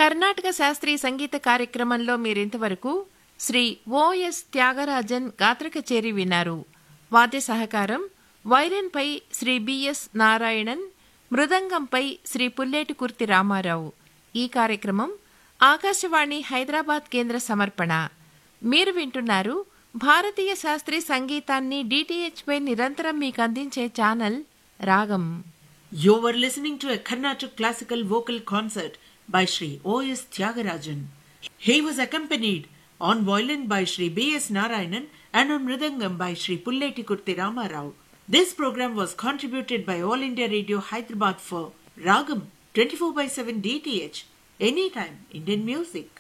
కర్ణాటక శాస్త్రీయ సంగీత కార్యక్రమంలో మీరింతవరకు శ్రీ ఓఎస్ త్యాగరాజన్ గాత్ర కచేరీ విన్నారు. వాద్య సహకారం వైలిన్పై శ్రీ బిఎస్ నారాయణన్, మృదంగంపై శ్రీ పుల్లేటి కుర్తి రామారావు. ఈ కార్యక్రమం ఆకాశవాణి హైదరాబాద్ కేంద్ర సమర్పణ. మీరు వింటున్నారు భారతీయ శాస్త్రీయ సంగీతాన్ని DTH పై నిరంతరం మీకు అందించే ఛానల్ రాగం. You were listening to a Carnatic classical vocal concert by Sri O.S. Tyagarajan. He was accompanied on violin by Sri B.S. Narayanan and on mridangam by Sri Pulleti Kurti Ramarao. This program was contributed by All India Radio Hyderabad for Ragam 24/7 DTH. Anytime Indian music.